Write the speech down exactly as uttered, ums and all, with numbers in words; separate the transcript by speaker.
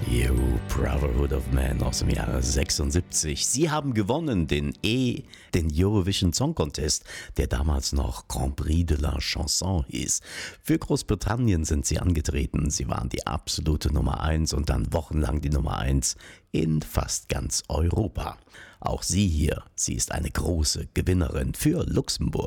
Speaker 1: You Brotherhood of Man aus dem Jahre sechsundsiebzig. Sie haben gewonnen den E, den Eurovision Song Contest, der damals noch Grand Prix de la Chanson hieß. Für Großbritannien sind sie angetreten. Sie waren die absolute Nummer eins und dann wochenlang die Nummer eins in fast ganz Europa. Auch sie hier, sie ist eine große Gewinnerin für Luxemburg.